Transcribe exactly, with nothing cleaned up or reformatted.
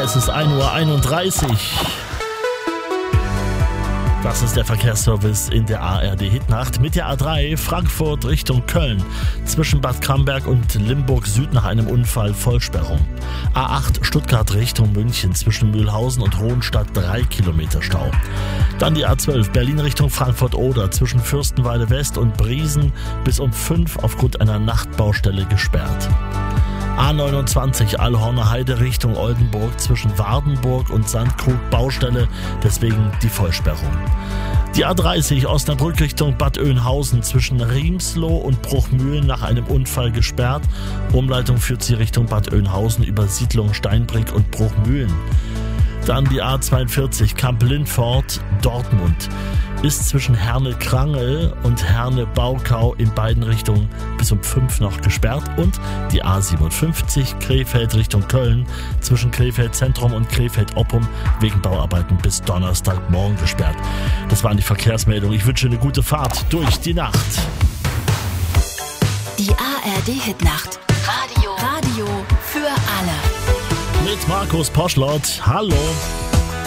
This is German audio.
Es ist ein Uhr einunddreißig. Das ist der Verkehrsservice in der A R D-Hitnacht mit der A drei Frankfurt Richtung Köln. Zwischen Bad Camberg und Limburg Süd nach einem Unfall Vollsperrung. A acht Stuttgart Richtung München zwischen Mühlhausen und Hohenstadt drei Kilometer Stau. Dann die A zwölf Berlin Richtung Frankfurt-Oder zwischen Fürstenwalde West und Briesen bis um fünf aufgrund einer Nachtbaustelle gesperrt. A neunundzwanzig Allhorner Heide Richtung Oldenburg zwischen Wardenburg und Sandkrug Baustelle, deswegen die Vollsperrung. Die A dreißig Osnabrück Richtung Bad Oeynhausen zwischen Riemsloh und Bruchmühlen nach einem Unfall gesperrt. Umleitung führt sie Richtung Bad Oeynhausen über Siedlung Steinbrück und Bruchmühlen. Dann die A zweiundvierzig Kamp-Lintfort Dortmund ist zwischen Herne-Krangel und Herne-Baukau in beiden Richtungen bis um fünf noch gesperrt und die A siebenundfünfzig Krefeld Richtung Köln zwischen Krefeld Zentrum und Krefeld Oppum wegen Bauarbeiten bis Donnerstagmorgen gesperrt. Das waren die Verkehrsmeldungen. Ich wünsche eine gute Fahrt durch die Nacht. Die A R D-Hitnacht. Radio. Radio für alle. Mit Markus Poschlott. Hallo.